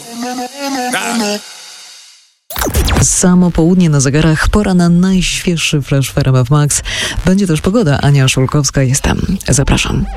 Samo południe na zegarach, pora na najświeższy flash w RMF Max. Będzie też pogoda. Ania Szulkowska jest tam. Zapraszam.